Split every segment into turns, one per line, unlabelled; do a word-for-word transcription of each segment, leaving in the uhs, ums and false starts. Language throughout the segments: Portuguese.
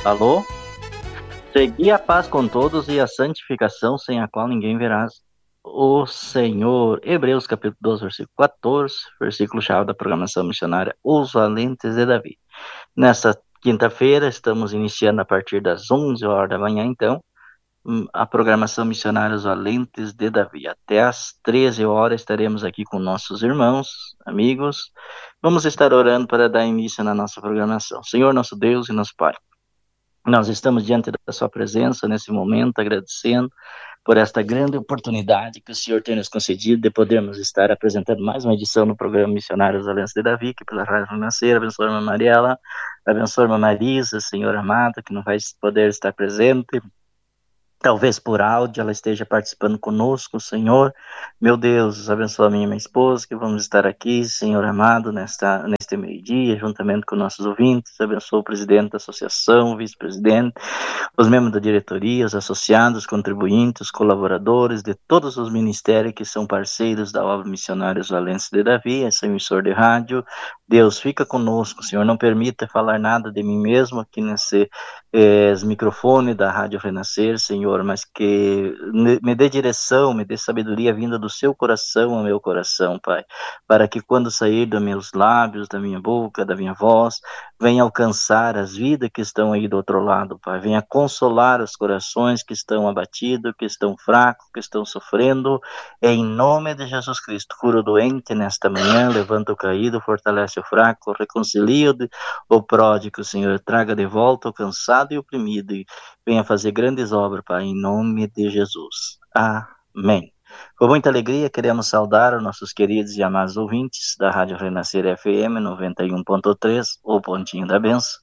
Alô? Segui a paz com todos e a santificação sem a qual ninguém verás o Senhor. Hebreus capítulo doze, versículo quatorze, versículo-chave da programação missionária Os Valentes de Davi. Nessa quinta-feira, estamos iniciando a partir das onze horas da manhã, então, a programação missionária Os Valentes de Davi. Até às treze horas estaremos aqui com nossos irmãos, amigos. Vamos estar orando para dar início na nossa programação. Senhor, nosso Deus e nosso Pai, nós estamos diante da sua presença nesse momento, agradecendo por esta grande oportunidade que o Senhor tem nos concedido de podermos estar apresentando mais uma edição no programa Missionários Os Valentes de Davi, que pela Rádio Renascer. Abençoe a irmã Mariela, abençoe a irmã Marisa, Senhor amado, que não vai poder estar presente. Talvez por áudio ela esteja participando conosco, Senhor. Meu Deus, abençoa a minha e minha esposa, que vamos estar aqui, Senhor amado, nesta, neste meio-dia, juntamente com nossos ouvintes. Abençoa o presidente da associação, o vice-presidente, os membros da diretoria, os associados, contribuintes, os colaboradores de todos os ministérios que são parceiros da obra Missionários Valentes de Davi, esse emissor de rádio. Deus, fica conosco, Senhor, não permita falar nada de mim mesmo aqui nesse eh, microfone da Rádio Renascer, Senhor, mas que me dê direção, me dê sabedoria vinda do seu coração ao meu coração, Pai, para que quando sair dos meus lábios, da minha boca, da minha voz, venha alcançar as vidas que estão aí do outro lado, Pai, venha consolar os corações que estão abatidos, que estão fracos, que estão sofrendo, em nome de Jesus Cristo. Cura o doente nesta manhã, levanta o caído, fortalece o fraco, reconcilia o pródigo, Senhor, traga de volta o cansado e oprimido, e venha fazer grandes obras, Pai, em nome de Jesus. Amém. Com muita alegria, queremos saudar os nossos queridos e amados ouvintes da Rádio Renascer F M noventa e um ponto três, o Pontinho da Benção,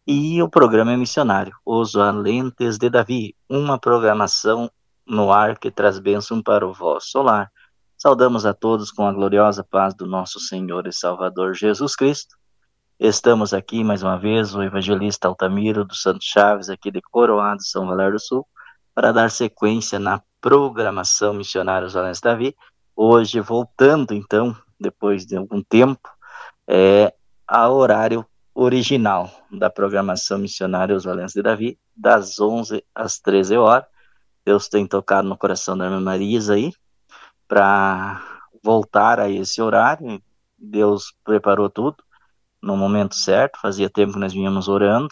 e o programa missionário Os Valentes de Davi, uma programação no ar que traz bênção para o vosso lar. Saudamos a todos com a gloriosa paz do nosso Senhor e Salvador Jesus Cristo. Estamos aqui mais uma vez, o evangelista Altamiro dos Santos Chaves, aqui de Coroado, São Valério do Sul, para dar sequência na programação Missionários Valentes de Davi. Hoje, voltando então, depois de algum tempo, é, ao horário original da programação Missionários Valentes de Davi, das onze às treze horas. Deus tem tocado no coração da irmã Marisa aí, para voltar a esse horário. Deus preparou tudo no momento certo, fazia tempo que nós vínhamos orando,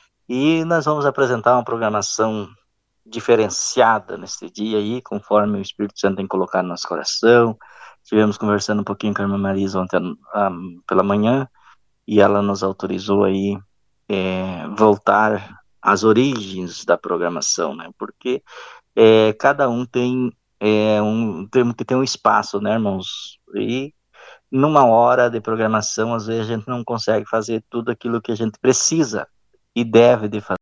e nós vamos apresentar uma programação diferenciada neste dia aí, conforme o Espírito Santo tem colocado no nosso coração. Estivemos conversando um pouquinho com a irmã Marisa ontem um, pela manhã, e ela nos autorizou aí é, voltar às origens da programação, né, porque é, cada um tem, é, um, tem que ter um espaço, né, irmãos, e numa hora de programação, às vezes a gente não consegue fazer tudo aquilo que a gente precisa e deve de fazer.